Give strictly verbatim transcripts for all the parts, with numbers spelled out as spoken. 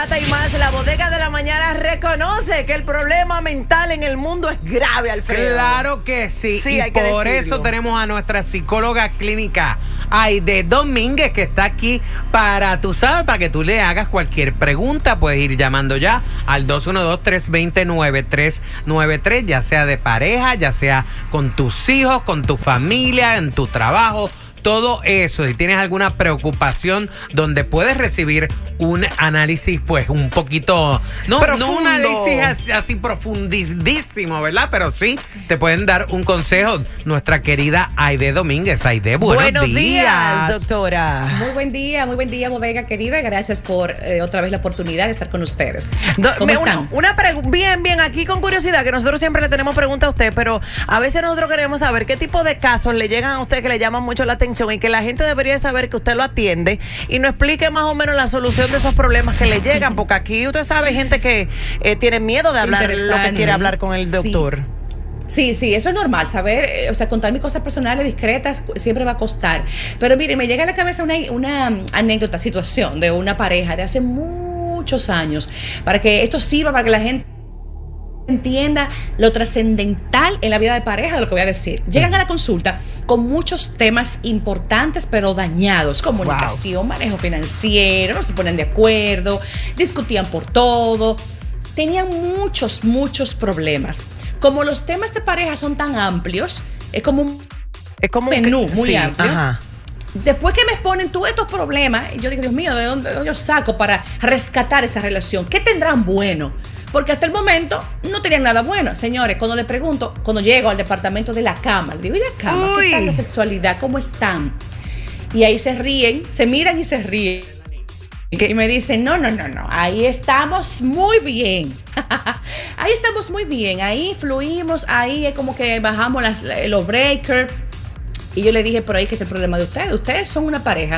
Y más, la bodega de la mañana reconoce que el problema mental en el mundo es grave, Alfredo. Claro que sí, sí y hay que por decirlo. eso tenemos a nuestra psicóloga clínica Aide Domínguez, que está aquí para, tú sabes, para que tú le hagas cualquier pregunta. Puedes ir llamando ya al dos uno dos, tres dos cero, nueve tres nueve tres, ya sea de pareja, ya sea con tus hijos, con tu familia, en tu trabajo. Todo eso, si tienes alguna preocupación donde puedes recibir un análisis, pues un poquito, no, no un análisis así, así profundísimo, ¿verdad? Pero sí te pueden dar un consejo. Nuestra querida Aide Domínguez. Aide, buenos, buenos días. días, días, doctora. Muy buen día, muy buen día, bodega querida. Gracias por eh, otra vez la oportunidad de estar con ustedes. Do, ¿Cómo me, están? Una, una pregu- bien, bien, aquí con curiosidad, que nosotros siempre le tenemos preguntas a usted, pero a veces nosotros queremos saber qué tipo de casos le llegan a usted que le llaman mucho la atención y que la gente debería saber que usted lo atiende y nos explique más o menos la solución de esos problemas que le llegan, porque aquí usted sabe, hay gente que eh, tiene miedo de hablar lo que quiere hablar con el doctor. Sí. Sí, sí, eso es normal, saber, eh, o sea, contar mis cosas personales discretas siempre va a costar. Pero mire, me llega a la cabeza una, una anécdota, situación de una pareja de hace muchos años, para que esto sirva, para que la gente entienda lo trascendental en la vida de pareja de lo que voy a decir. Llegan a la consulta con muchos temas importantes pero dañados: comunicación, wow, manejo financiero, no se ponen de acuerdo, discutían por todo, tenían muchos, muchos problemas. Como los temas de pareja son tan amplios, es como un es como menú un, muy sí, amplio. Ajá. Después que me exponen todos estos problemas, yo digo, Dios mío, ¿de dónde, de dónde yo saco para rescatar esta relación? ¿Qué tendrán bueno? Porque hasta el momento no tenían nada bueno. Señores, cuando les pregunto, cuando llego al departamento de la cama, le digo, ¿y la cama? Uy. ¿Qué tal la sexualidad? ¿Cómo están? Y ahí se ríen, se miran y se ríen. ¿Qué? Y me dicen, no, no, no, no, ahí estamos muy bien. Ahí estamos muy bien, ahí fluimos, ahí es como que bajamos las, los breakers. Y yo le dije, pero ahí que es el problema de ustedes. Ustedes son una pareja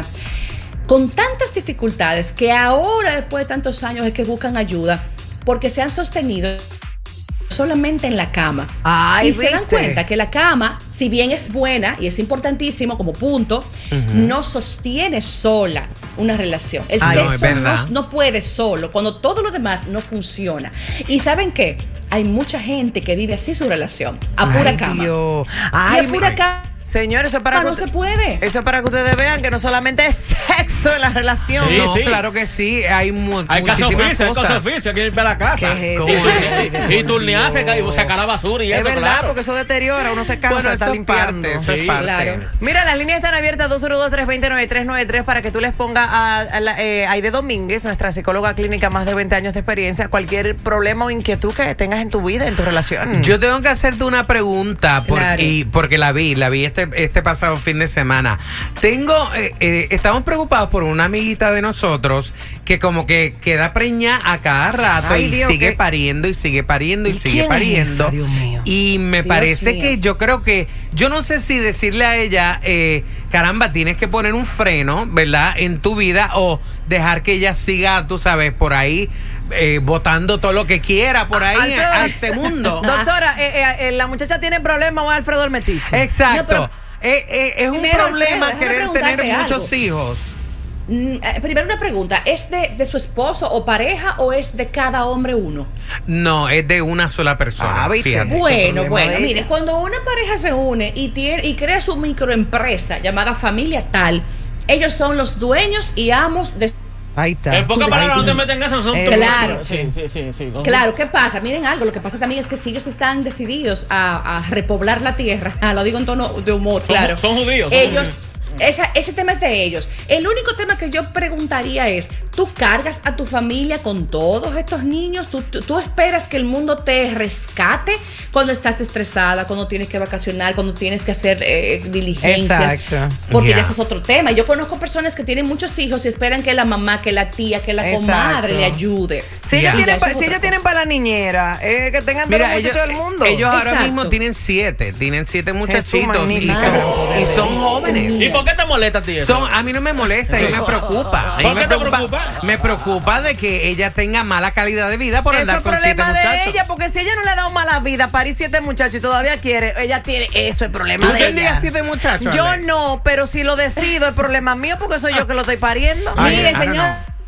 con tantas dificultades que ahora, después de tantos años, es que buscan ayuda porque se han sostenido solamente en la cama. Ay, y ¿viste? Se dan cuenta que la cama, si bien es buena y es importantísimo como punto, uh-huh, no sostiene sola una relación. El Ay, sexo no, no, no puede solo, cuando todo lo demás no funciona. ¿Y saben qué? Hay mucha gente que vive así su relación, a pura Ay, cama. Dios. Ay, y a pura ay. cama. Señores, eso es para ah, que no usted, se puede. Eso es para que ustedes vean que no solamente es sexo en la relación. Sí, no, sí. claro que sí. Hay, mu hay caso muchísimas oficio, cosas. hay caso oficio, hay que ir a la casa. ¿Qué es eso? Sí. Y, y turnearse y sacar la basura y es eso, verdad, claro. porque eso deteriora, uno se cansa, Bueno, está eso es limpiando. parte, eso Sí, es parte. claro. Mira, las líneas están abiertas dos uno dos, tres dos cero, nueve tres nueve tres para que tú les pongas a, a la, eh, Aide Domínguez, nuestra psicóloga clínica, más de veinte años de experiencia, cualquier problema o inquietud que tengas en tu vida, en tu relación. Yo tengo que hacerte una pregunta por, Claro. y, porque la vi, la vi este, este pasado fin de semana. Tengo, eh, eh, estamos preocupados por una amiguita de nosotros que como que queda preñada a cada rato. Ay, y Dios, sigue ¿qué? pariendo y sigue pariendo y, ¿Y sigue quién pariendo. es esa, Dios mío? Y me Dios parece mío. que yo creo que, yo no sé si decirle a ella, eh, caramba, tienes que poner un freno, ¿verdad? En tu vida, o dejar que ella siga, tú sabes, por ahí, eh, botando todo lo que quiera por ahí Alfredo, a, a este mundo. Doctora, eh, eh, eh, la muchacha tiene problemas o es Alfredo el metiche. Exacto. No, pero- Eh, eh, es un Primero, problema Alfredo, querer déjame tener preguntarte muchos algo. hijos. Mm, eh, primero una pregunta, ¿es de, de su esposo o pareja o es de cada hombre uno? No, es de una sola persona. Ah, ¿viste? Fíjate. Ese Bueno, problema bueno, de mire, ella. cuando una pareja se une y tiene y crea su microempresa llamada familia tal, ellos son los dueños y amos de. Ahí está. En pocas palabras, no te meten eso, son Eh, tus- claro. Sí, sí, sí, sí. Claro, ¿qué pasa? Miren algo, lo que pasa también es que si ellos están decididos a, a repoblar la tierra, ah, lo digo en tono de humor, Son- claro. son judíos, son Ellos, judíos. esa, ese tema es de ellos. El único tema que yo preguntaría es, ¿tú cargas a tu familia con todos estos niños? ¿Tú, tú, tú esperas que el mundo te rescate cuando estás estresada, cuando tienes que vacacionar, cuando tienes que hacer eh, diligencias? Exacto. Porque Yeah. ya eso es otro tema. Yo conozco personas que tienen muchos hijos y esperan que la mamá, que la tía, que la Exacto. comadre le ayude. Si ellos Ya. tienen, Ya, pa- eso es si otra ellos tienen cosa. para la niñera, eh, que tengan todos los Mira, ellos, muchachos del mundo. ellos ahora Exacto. mismo tienen siete, tienen siete muchachitos y magnífico. son, y son jóvenes. ¿Y por qué te molesta a ti eso? Son, a mí no me molesta, a mí me preocupa. A mí ¿Por me qué te preocupa? Me preocupa de que ella tenga mala calidad de vida por Eso andar es con siete problema de muchachos. ella, porque si ella no le ha dado mala vida, parir siete muchachos y todavía quiere, ella tiene, eso es problema ¿Tú de tendrías ella. siete muchachos? Yo Ale? no, pero si lo decido es problema mío porque soy yo que lo estoy pariendo. Ay, Mire, I don't señor.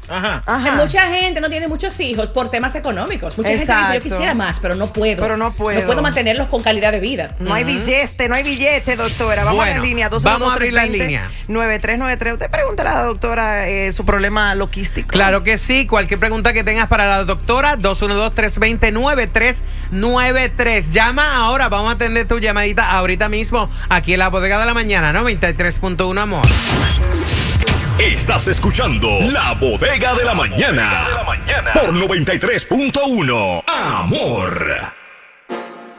Ajá. Ajá. Mucha gente no tiene muchos hijos por temas económicos. Mucha gente Exacto. dice, yo quisiera más, pero no puedo. Pero no puedo. No puedo mantenerlos con calidad de vida. No hay billete, no hay billete, doctora. Vamos Bueno, a la línea. vamos a abrir las líneas. nueve tres nueve tres. Usted pregúntale a la doctora eh, su problema loquístico. Claro que sí. Cualquier pregunta que tengas para la doctora, dos uno dos, tres dos cero, nueve tres nueve tres. Llama ahora. Vamos a atender tu llamadita ahorita mismo aquí en la Bodega de la Mañana, noventa y tres punto uno, amor. Estás escuchando La Bodega de la Mañana por noventa y tres punto uno, amor.